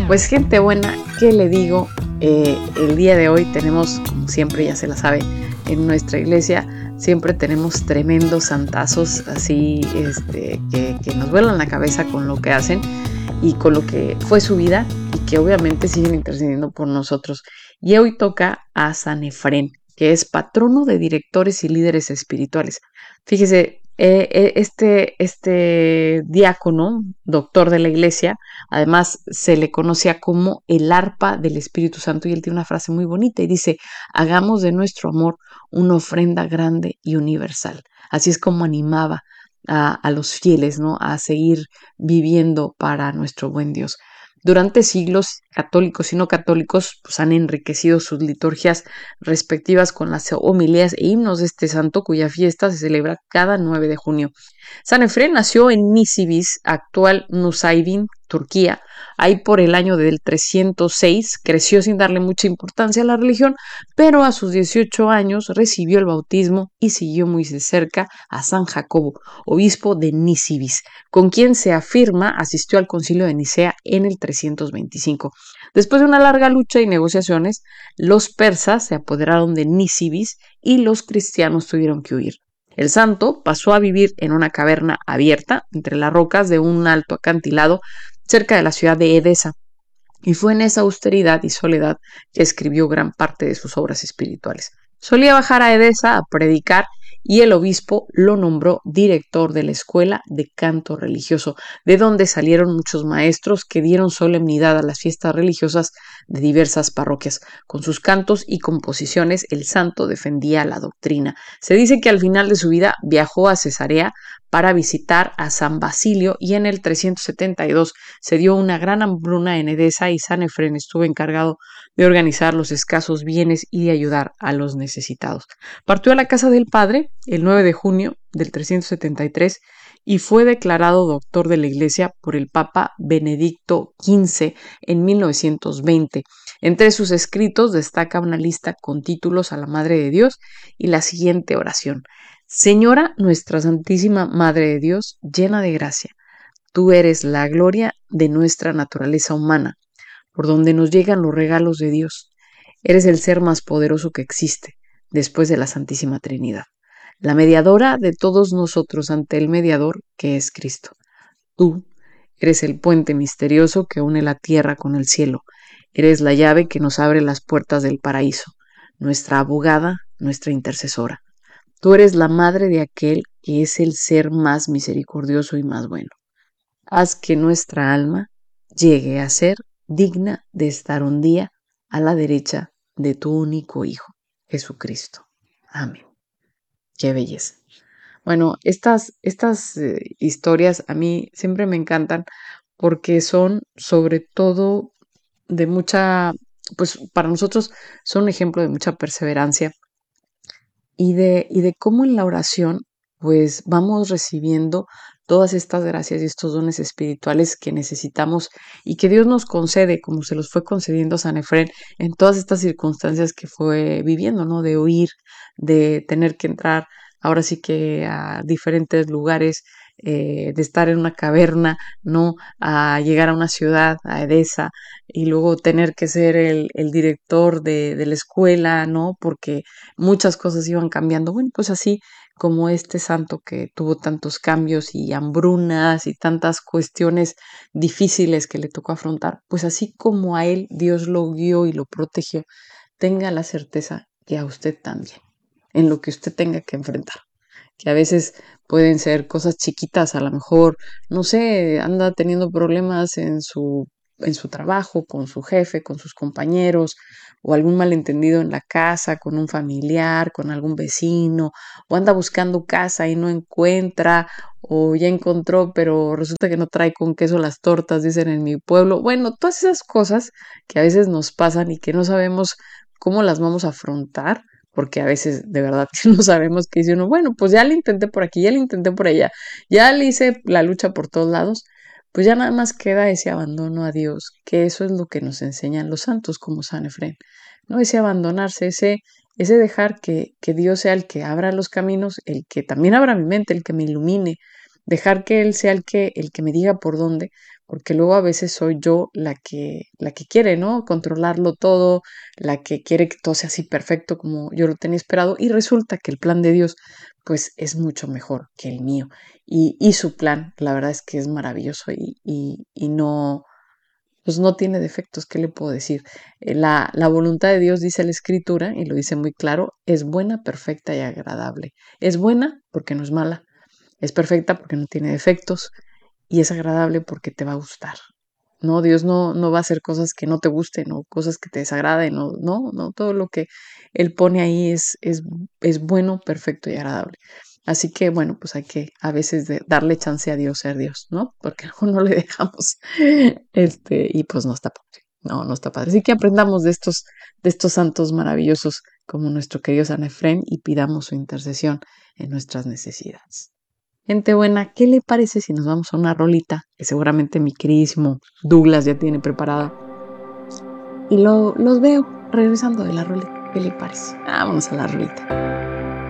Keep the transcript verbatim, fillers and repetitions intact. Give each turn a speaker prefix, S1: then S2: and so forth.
S1: Pues gente buena, ¿qué le digo? Eh, el día de hoy tenemos, como siempre ya se la sabe, en nuestra iglesia siempre tenemos tremendos santazos así este, que, que nos vuelan la cabeza con lo que hacen y con lo que fue su vida y que obviamente siguen intercediendo por nosotros. Y hoy toca a San Efrén, que es patrono de directores y líderes espirituales. Fíjese, eh, eh, este, este diácono, doctor de la iglesia, además se le conocía como el arpa del Espíritu Santo y él tiene una frase muy bonita y dice: hagamos de nuestro amor una ofrenda grande y universal. Así es como animaba a, a los fieles, ¿no?, a seguir viviendo para nuestro buen Dios. Durante siglos, católicos y no católicos pues, han enriquecido sus liturgias respectivas con las homilías e himnos de este santo, cuya fiesta se celebra cada nueve de junio. San Efrén nació en Nisibis, actual Nusaybin, Turquía. Ahí por el año del trescientos seis creció sin darle mucha importancia a la religión, pero a sus dieciocho años recibió el bautismo y siguió muy de cerca a San Jacobo, obispo de Nisibis, con quien se afirma asistió al concilio de Nicea en el trescientos veinticinco. Después de una larga lucha y negociaciones, los persas se apoderaron de Nisibis y los cristianos tuvieron que huir. El santo pasó a vivir en una caverna abierta entre las rocas de un alto acantilado cerca de la ciudad de Edesa, y fue en esa austeridad y soledad que escribió gran parte de sus obras espirituales. Solía bajar a Edesa a predicar y el obispo lo nombró director de la escuela de canto religioso, de donde salieron muchos maestros que dieron solemnidad a las fiestas religiosas de diversas parroquias. Con sus cantos y composiciones, el santo defendía la doctrina. Se dice que al final de su vida viajó a Cesarea para visitar a San Basilio y en el trescientos setenta y dos se dio una gran hambruna en Edesa y San Efrén estuvo encargado de organizar los escasos bienes y de ayudar a los necesitados. Partió a la casa del padre el nueve de junio del trescientos setenta y tres y fue declarado doctor de la Iglesia por el Papa Benedicto quince en mil novecientos veinte. Entre sus escritos destaca una lista con títulos a la Madre de Dios y la siguiente oración: Señora nuestra Santísima Madre de Dios, llena de gracia, tú eres la gloria de nuestra naturaleza humana, por donde nos llegan los regalos de Dios. Eres el ser más poderoso que existe, después de la Santísima Trinidad, la mediadora de todos nosotros ante el mediador que es Cristo. Tú eres el puente misterioso que une la tierra con el cielo. Eres la llave que nos abre las puertas del paraíso, nuestra abogada, nuestra intercesora. Tú eres la madre de aquel que es el ser más misericordioso y más bueno. Haz que nuestra alma llegue a ser digna de estar un día a la derecha de tu único Hijo, Jesucristo. Amén. Qué belleza. Bueno, estas, estas eh, historias a mí siempre me encantan porque son sobre todo de mucha, pues para nosotros son un ejemplo de mucha perseverancia y de, y de cómo en la oración pues vamos recibiendo todas estas gracias y estos dones espirituales que necesitamos y que Dios nos concede, como se los fue concediendo a San Efrén en todas estas circunstancias que fue viviendo, ¿no? De huir, de tener que entrar ahora sí que a diferentes lugares, eh, de estar en una caverna, ¿no? A llegar a una ciudad, a Edesa, y luego tener que ser el, el director de, de la escuela, ¿no? Porque muchas cosas iban cambiando. Bueno, pues así como este santo que tuvo tantos cambios y hambrunas y tantas cuestiones difíciles que le tocó afrontar, pues así como a él Dios lo guió y lo protegió, tenga la certeza que a usted también, en lo que usted tenga que enfrentar, que a veces pueden ser cosas chiquitas, a lo mejor, no sé, anda teniendo problemas en su en su trabajo, con su jefe, con sus compañeros, o algún malentendido en la casa, con un familiar, con algún vecino, o anda buscando casa y no encuentra, o ya encontró, pero resulta que no trae con queso las tortas, dicen en mi pueblo. Bueno, todas esas cosas que a veces nos pasan y que no sabemos cómo las vamos a afrontar, porque a veces de verdad que no sabemos qué dice uno. Bueno, pues ya le intenté por aquí, ya le intenté por allá, ya le hice la lucha por todos lados, pues ya nada más queda ese abandono a Dios, que eso es lo que nos enseñan los santos como San Efrén, ¿no? Ese abandonarse, ese, ese dejar que, que Dios sea el que abra los caminos, el que también abra mi mente, el que me ilumine, dejar que Él sea el que, el que me diga por dónde, porque luego a veces soy yo la que, la que quiere, ¿no? Controlarlo todo, la que quiere que todo sea así perfecto como yo lo tenía esperado, y resulta que el plan de Dios, pues, es mucho mejor que el mío, y, y su plan, la verdad es que es maravilloso y, y, y no, pues no tiene defectos, ¿qué le puedo decir? Eh, La, la voluntad de Dios, dice la Escritura, y lo dice muy claro, es buena, perfecta y agradable. Es buena porque no es mala, es perfecta porque no tiene defectos y es agradable porque te va a gustar. No, Dios no, no va a hacer cosas que no te gusten o cosas que te desagraden, no, no, no, todo lo que Él pone ahí es, es, es bueno, perfecto y agradable. Así que bueno, pues hay que a veces de darle chance a Dios ser Dios, ¿no? Porque luego no le dejamos, este, y pues no está padre, no, no está padre. Así que aprendamos de estos, de estos santos maravillosos como nuestro querido San Efrén y pidamos su intercesión en nuestras necesidades. Gente buena, ¿qué le parece si nos vamos a una rolita que seguramente mi queridísimo Douglas ya tiene preparada? Y lo, los veo regresando de la rolita. ¿Qué le parece? Vámonos a la rolita.